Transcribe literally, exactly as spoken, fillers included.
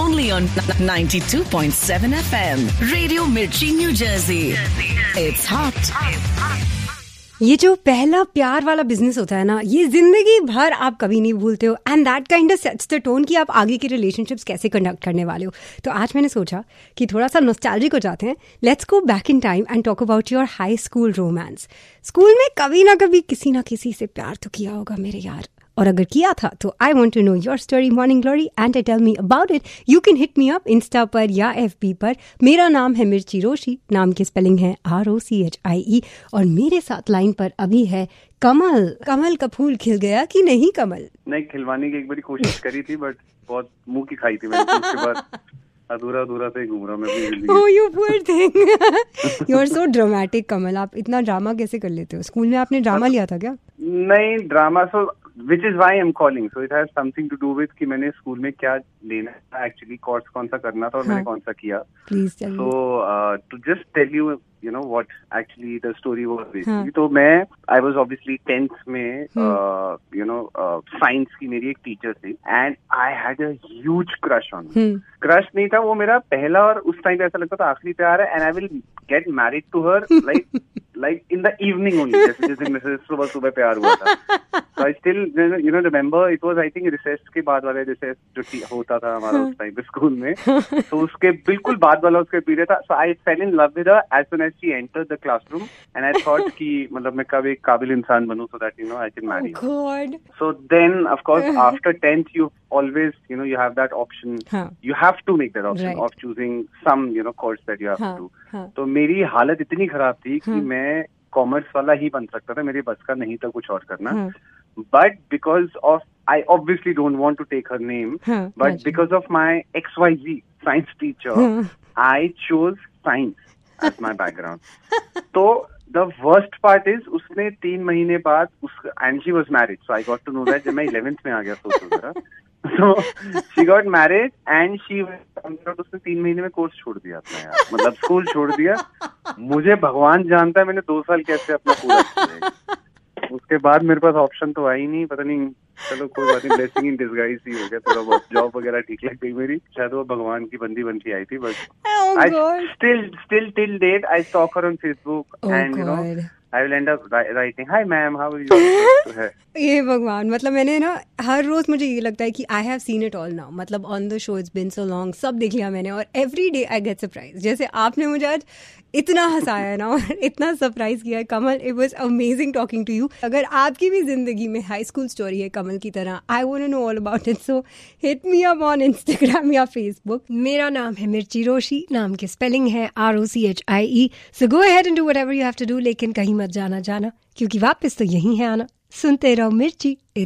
only on ninety-two point seven F M. Radio Mirchi, New Jersey. It's hot. ये जो पहला प्यार वाला बिजनेस होता है ना, ये जिंदगी भर आप कभी नहीं भूलते हो. And that kind of sets the tone कि आप आगे की रिलेशनशिप्स कैसे कंडक्ट करने वाले हो. तो आज मैंने सोचा कि थोड़ा सा नॉस्टैल्जिक हो जाते हैं. Let's go back in time and talk about your high school romance. School में कभी ना कभी किसी ना किसी से प्यार तो किया होगा मेरे यार, और अगर किया था तो I want to know your story morning glory and tell me about it. You can hit me up Insta पर या एफ बी पर. मेरा नाम है मिर्ची रोशी, नाम की स्पेलिंग है R O C H I ई. और मेरे साथ लाइन पर अभी है कमल. कमल का फूल खिल गया कि नहीं कमल? नहीं, खिलवाने की एक बार कोशिश करी थी बट बहुत मुंह की खाई थी मैंने. तो उसके बाद अधूरा अधूरा से घूम रहा मैं. Oh you poor thing. You are so dramatic कमल. आप इतना ड्रामा कैसे कर लेते हो? स्कूल में आपने ड्रामा लिया था क्या? नहीं, drama so which is why I am calling. So it has something to do with कि मैंने स्कूल में क्या लेना था एक्चुअली, कोर्स कौन सा करना था और मैंने कौन सा किया. Please tell me. So to just tell you you know what actually the story was basically. तो मैं I was obviously tenth में uh, you know uh, science की मेरी एक टीचर थी and I had a huge crush on her. Crush नहीं था, वो मेरा पहला और उस टाइम ऐसा लगता था आखिरी प्यार है and I will get married to her like like in the evening only. जैसे जिस दिन मेरे सुबह सुबह प्यार हुआ था. So I still you know remember it was I think recess के बाद वाले recess जो होता था हमारा उस टाइम पे स्कूल में. तो उसके बिल्कुल बाद वाला उसके पीरियड था. So I fell in love with her as soon as she entered the classroom and I thought कि मतलब मैं कब एक काबिल इंसान बनूं so that you know I can marry her. Oh God. So then of course after tenth you always you know you have that option. हाँ. You have to make that option Right. of choosing some you know course that you have हाँ, to do. हाँ. तो मेरी हालत इतनी खराब थी कि हाँ. मैं कॉमर्स वाला ही बन सकता था. मेरे बस का नहीं था कुछ और करना. हाँ. But because of I obviously don't want to take her name. हाँ, but अच्छा. because of my X Y Z science teacher, हाँ. I chose science as my background. So the worst part is उसने तीन महीने बाद उस and she was married. So I got to know that जब मैं eleventh में आ गया सोचो जरा. So she got married and she उसने तीन महीने में कोर्स छोड़ दिया अपना यार. मतलब स्कूल छोड़ दिया. मुझे भगवान जानता है मैंने दो साल कैसे अपना पूरा किया. उसके बाद मेरे पास ऑप्शन तो आई नहीं. पता नहीं, चलो कोई बात नहीं, ब्लेसिंग इन डिस्गाइज ही हो गया. थोड़ा बहुत जॉब वगैरह ठीक लग गई मेरी. शायद वो भगवान की बंदी बन के आई थी. But I still still till date I stock her on Facebook and you know I will end up writing, hi ma'am, how are you? तो है. ये भगवान, मतलब मैंने ना हर रोज मुझे ये लगता है कि I have seen it all now. मतलब on the show it's been so long, सब देख लिया मैंने और every day I get surprise. जैसे आपने मुझे आज इतना हंसाया है ना और इतना सरप्राइज किया है कमल. It was amazing talking to you. अगर आपकी भी जिंदगी में हाई स्कूल स्टोरी है कमल की तरह, I want to know all about it. So hit me up on Instagram या फेसबुक. मेरा नाम है मिर्ची रोशी, नाम की स्पेलिंग है R O C H I E. So go ahead and do whatever you have to do, लेकिन कहीं मत जाना जाना क्योंकि वापस तो यही है आना. सुनते रहो मिर्ची.